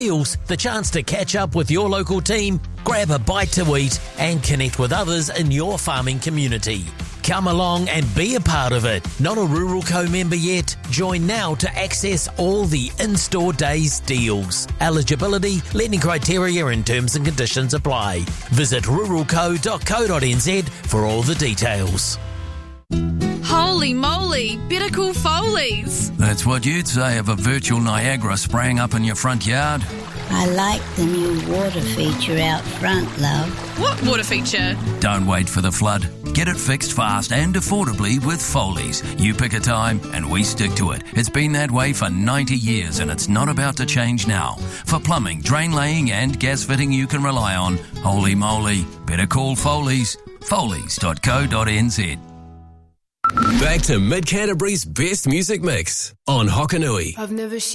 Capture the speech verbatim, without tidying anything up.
Deals, the chance to catch up with your local team, grab a bite to eat and connect with others in your farming community. Come along and be a part of it. Not a Rural Co member yet? Join now to access all the in-store days deals. Eligibility, lending criteria and terms and conditions apply. Visit rural co dot co dot n z for all the details. Holy moly, better call Foley's. That's what you'd say of a virtual Niagara spraying up in your front yard. I like the new water feature out front, love. What water feature? Don't wait for the flood. Get it fixed fast and affordably with Foley's. You pick a time and we stick to it. It's been that way for ninety years and it's not about to change now. For plumbing, drain laying and gas fitting you can rely on, holy moly, better call Foley's. Foley's dot co dot n z. Back to Mid Canterbury's best music mix on Hokanui. I've never